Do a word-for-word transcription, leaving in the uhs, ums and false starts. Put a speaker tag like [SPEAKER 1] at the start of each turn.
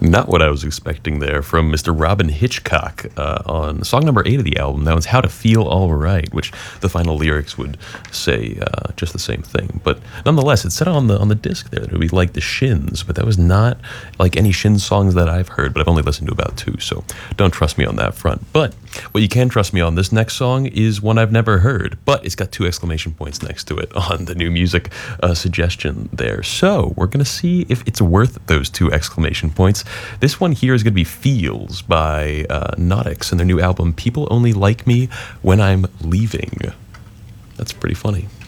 [SPEAKER 1] Not what I was expecting there from Mister Robin Hitchcock uh, on song number eight of the album. That was How to Feel All Right, which the final lyrics would say uh, just the same thing. But nonetheless, it said on the on the disc there that it would be like the Shins, but that was not like any Shins songs that I've heard, but I've only listened to about two, so don't trust me on that front. But what you can trust me on, this next song is one I've never heard, but it's got two exclamation points next to it on the new music uh, suggestion there. So we're going to see if it's worth those two exclamation points. This one here is going to be Feels by uh, Nautix and their new album, People Only Like Me When I'm Leaving. That's pretty funny.